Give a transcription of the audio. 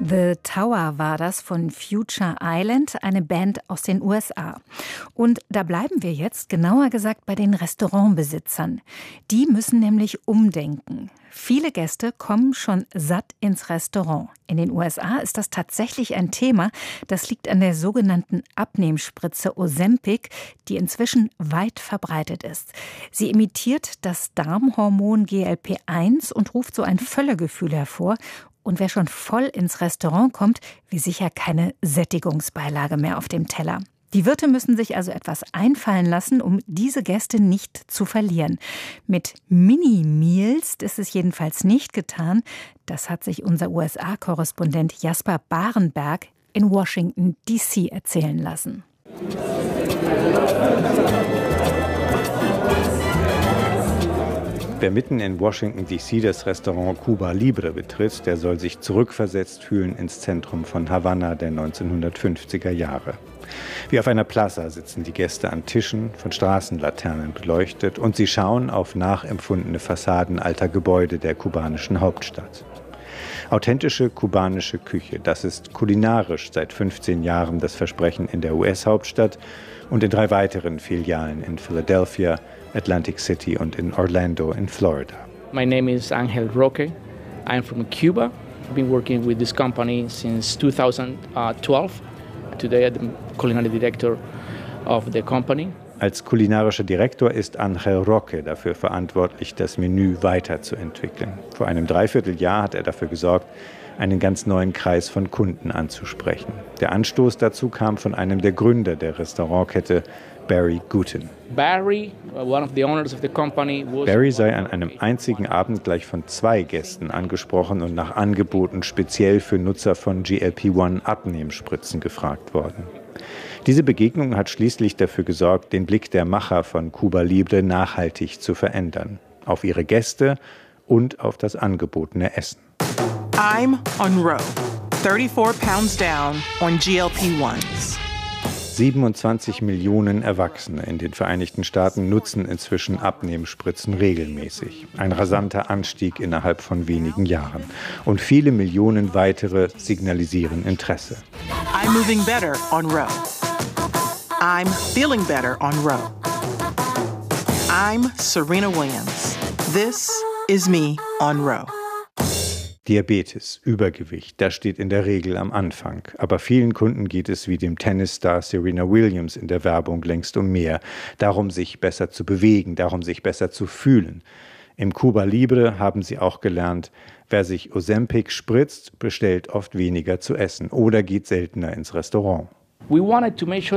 The Tower war das von Future Island, eine Band aus den USA. Und da bleiben wir jetzt, genauer gesagt, bei den Restaurantbesitzern. Die müssen nämlich umdenken. Viele Gäste kommen schon satt ins Restaurant. In den USA ist das tatsächlich ein Thema. Das liegt an der sogenannten Abnehmspritze Ozempic, die inzwischen weit verbreitet ist. Sie imitiert das Darmhormon GLP-1 und ruft so ein Völlegefühl hervor. Und wer schon voll ins Restaurant kommt, will sicher keine Sättigungsbeilage mehr auf dem Teller. Die Wirte müssen sich also etwas einfallen lassen, um diese Gäste nicht zu verlieren. Mit Mini-Meals ist es jedenfalls nicht getan. Das hat sich unser USA-Korrespondent Jasper Barenberg in Washington, D.C. erzählen lassen. Wer mitten in Washington, D.C. das Restaurant Cuba Libre betritt, der soll sich zurückversetzt fühlen ins Zentrum von Havanna der 1950er Jahre. Wie auf einer Plaza sitzen die Gäste an Tischen, von Straßenlaternen beleuchtet, und sie schauen auf nachempfundene Fassaden alter Gebäude der kubanischen Hauptstadt. Authentische kubanische Küche, das ist kulinarisch seit 15 Jahren das Versprechen in der US-Hauptstadt und in 3 weiteren Filialen in Philadelphia, Atlantic City und in Orlando in Florida. My name is Angel Roque. I'm from Cuba. I've been working with this company since 2012. Today I'm the culinary director of the company. Als kulinarischer Direktor ist Angel Roque dafür verantwortlich, das Menü weiterzuentwickeln. Vor einem Dreivierteljahr hat er dafür gesorgt, einen ganz neuen Kreis von Kunden anzusprechen. Der Anstoß dazu kam von einem der Gründer der Restaurantkette, Barry Guten. Barry sei an einem einzigen Abend gleich von 2 Gästen angesprochen und nach Angeboten speziell für Nutzer von GLP-1-Abnehmspritzen gefragt worden. Diese Begegnung hat schließlich dafür gesorgt, den Blick der Macher von Cuba Libre nachhaltig zu verändern. Auf ihre Gäste und auf das angebotene Essen. I'm on row, 34 pounds down on GLP-1s. 27 Millionen Erwachsene in den Vereinigten Staaten nutzen inzwischen Abnehmspritzen regelmäßig. Ein rasanter Anstieg innerhalb von wenigen Jahren. Und viele Millionen weitere signalisieren Interesse. I'm moving better on row. I'm feeling better on row. I'm Serena Williams. This is me on row. Diabetes, Übergewicht, das steht in der Regel am Anfang. Aber vielen Kunden geht es wie dem Tennisstar Serena Williams in der Werbung längst um mehr. Darum, sich besser zu bewegen, darum, sich besser zu fühlen. Im Cuba Libre haben sie auch gelernt, wer sich Ozempic spritzt, bestellt oft weniger zu essen oder geht seltener ins Restaurant. We wanted to make sure